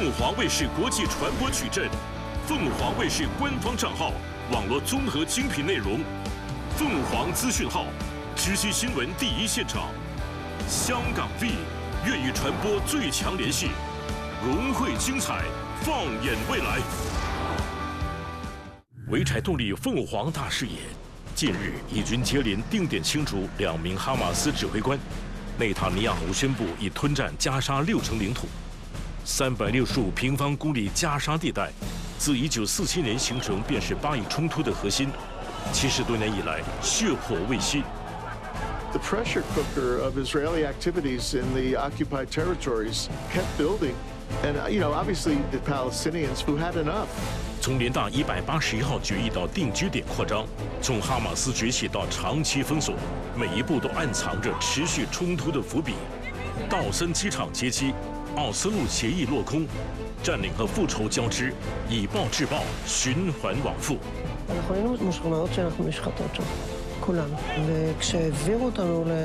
凤凰卫视国际传播矩阵，凤凰卫视官方账号，网络综合精品内容，凤凰资讯号，直击新闻第一现场。香港 V 愿意传播最强联系，融汇精彩，放眼未来。潍柴动力凤凰大视野，近日以军接连定点清除2名哈马斯指挥官。内塔尼亚胡宣布已吞占加沙60%领土。365平方公里加沙地带，自1947年形成便是巴以冲突的核心，70多年以来血火未息。 The pressure cooker of Israeli activities in the occupied territories kept building, and obviously the Palestinians who had enough. 从联大181号决议到定居点扩张，从哈马斯崛起到长期封锁，每一步都暗藏着持续冲突的伏笔。道森机场接机，奥斯陆协议落空，占领和复仇交织，以暴制暴，循环往复。 אנחנו היינו משוכנעות שאנחנו נשחטות שם, כולנו. וכשהעבירו אותנו